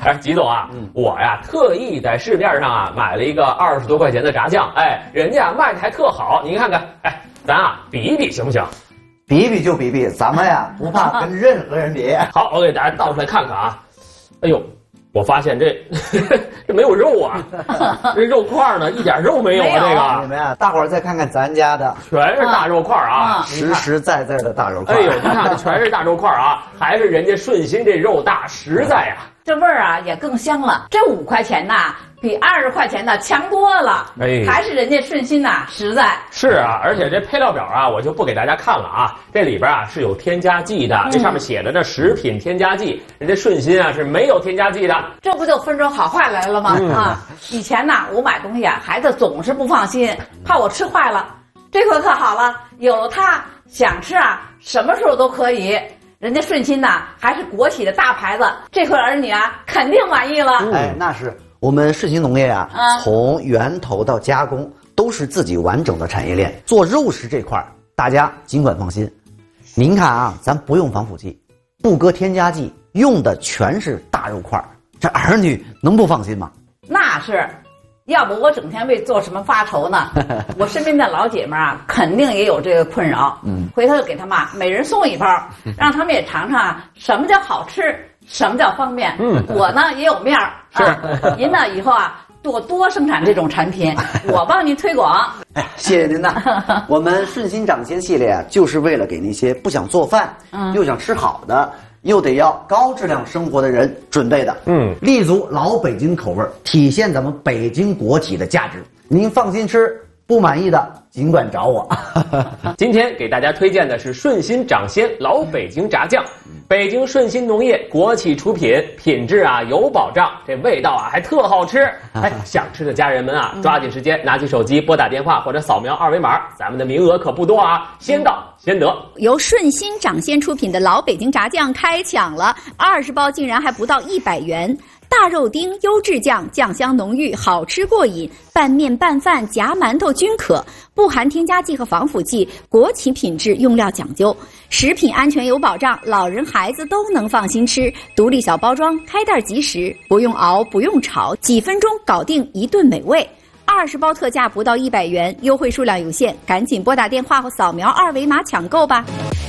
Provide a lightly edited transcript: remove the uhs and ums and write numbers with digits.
哎，吉总啊，我呀特意在市面上啊买了一个20多块钱的炸酱，哎，人家卖的还特好，您看看，哎，咱啊比一比行不行？ 比比就比比，咱们呀不怕跟任何人比。 好，我给大家倒出来看看啊。哎呦，我发现这这没有肉啊，这肉块呢一点肉没有啊，这个。 你们呀，大伙儿再看看咱家的， 全是大肉块啊， 实实在在的大肉块。 哎呦，你看全是大肉块啊，还是人家顺心这肉大实在呀。 这味儿啊也更香了。这5块钱呐，比20块钱的强多了。 哎， 还是人家顺心呐，实在。 是啊，而且这配料表啊，我就不给大家看了啊。这里边啊是有添加剂的，这上面写着呢，食品添加剂。人家顺心啊是没有添加剂的。 这不就分出好坏来了吗？啊，以前呐，我买东西啊，孩子总是不放心，怕我吃坏了。这回可好了，有了它，想吃啊，什么时候都可以。人家顺心呐，还是国企的大牌子，这回儿女啊肯定满意了。 哎，那是我们顺心农业啊，从源头到加工都是自己完整的产业链。做肉食这块大家尽管放心。您看啊，咱不用防腐剂，不搁添加剂，用的全是大肉块，这儿女能不放心吗？ 那是。要不我整天为做什么发愁呢？我身边的老姐们啊，肯定也有这个困扰。回头就给他们每人送1包，让他们也尝尝什么叫好吃，什么叫方便。我呢也有面儿。是，您呢以后啊多生产这种产品，我帮您推广。 哎呀，谢谢您呐！我们顺心掌鲜系列啊，就是为了给那些不想做饭，又想吃好的，又得要高质量生活的人准备的。立足老北京口味，体现咱们北京国企的价值。您放心吃，不满意的尽管找我。 今天给大家推荐的是顺心掌鲜老北京炸酱，北京顺心农业国企出品，品质啊有保障，这味道啊还特好吃。哎，想吃的家人们啊，抓紧时间拿起手机拨打电话或者扫描2维码，咱们的名额可不多啊，先到先得。 由顺心掌鲜出品的老北京炸酱开抢了，20包竟然还不到100元。大肉丁优质酱，酱香浓郁，好吃过瘾，拌面拌饭夹馒头均可，不含添加剂和防腐剂，国企品质，用料讲究，食品安全有保障，老人孩子都能放心吃。独立小包装，开袋即食，不用熬不用炒，几分钟搞定一顿美味。20包特价不到100元，优惠数量有限，赶紧拨打电话或扫描2维码抢购吧。